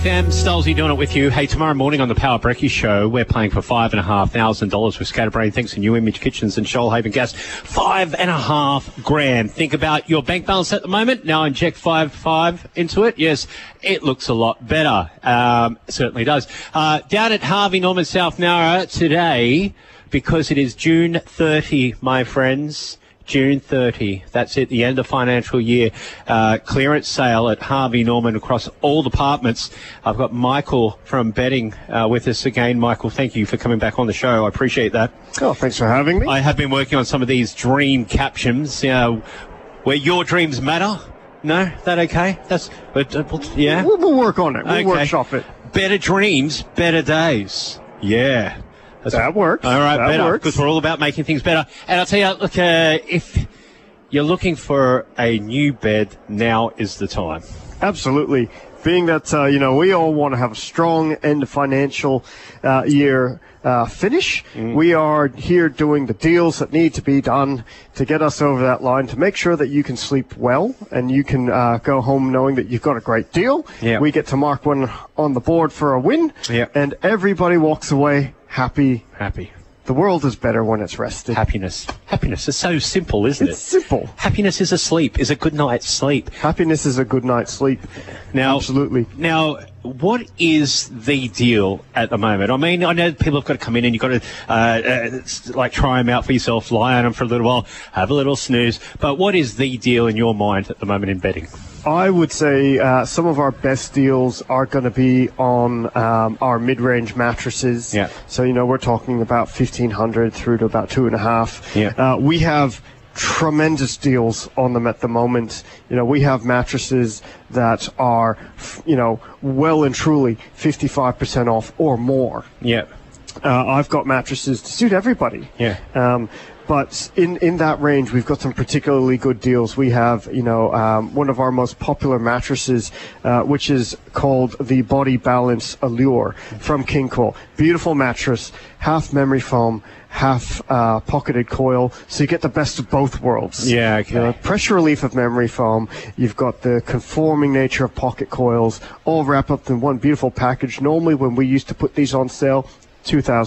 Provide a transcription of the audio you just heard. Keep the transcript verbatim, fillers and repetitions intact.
F M, Stolzy doing it with you. Hey, tomorrow morning on the Power Brekkie Show, we're playing for five and a half thousand dollars with Scatterbrain. Thanks to New Image Kitchens and Shoalhaven Gas. Five and a half grand. Think about your bank balance at the moment. Now inject five five into it. Yes, it looks a lot better. Um, it certainly does. Uh, down at Harvey Norman South Nowra today, because it is June thirtieth, my friends. June thirtieth. That's it, the end of financial year. Uh, clearance sale at Harvey Norman across all departments. I've got Michael from Betting uh, with us again. Michael, thank you for coming back on the show. I appreciate that. Oh, thanks for having me. I have been working on some of these dream captions, you know, where your dreams matter. No? That okay? That's, but, uh, yeah? We'll, we'll work on it. We'll okay. workshop it. Better dreams, better days. Yeah. That's that works. All right, that better, works. because we're all about making things better. And I'll tell you, look, uh, if you're looking for a new bed, now is the time. Absolutely. Being that, uh, you know, we all want to have a strong end of financial uh, year uh, finish, mm. we are here doing the deals that need to be done to get us over that line, to make sure that you can sleep well and you can uh, go home knowing that you've got a great deal. Yep. We get to mark one on the board for a win, yep. and everybody walks away happy. Happy. The world is better when it's rested. Happiness. Happiness is so simple, isn't it's it? It's simple. Happiness is a sleep, is a good night's sleep. Happiness is a good night's sleep. Now, absolutely. Now, what is the deal at the moment? I mean, I know people have got to come in and you've got to, uh, uh, like, try them out for yourself, lie on them for a little while, have a little snooze. But what is the deal in your mind at the moment in betting? I would say uh, some of our best deals are going to be on um, our mid-range mattresses. Yeah. So, you know, we're talking about fifteen hundred through to about two and a half. Yeah. Uh, we have tremendous deals on them at the moment. You know, we have mattresses that are, you know, well and truly fifty-five percent off or more. Yeah. Uh, I've got mattresses to suit everybody. Yeah. Um, But in, in that range, we've got some particularly good deals. We have, you know, um, one of our most popular mattresses, uh, which is called the Body Balance Allure from King Coil. Beautiful mattress, half memory foam, half uh, pocketed coil, so you get the best of both worlds. Yeah, okay. You know, pressure relief of memory foam. You've got the conforming nature of pocket coils, all wrapped up in one beautiful package. Normally, when we used to put these on sale, two thousand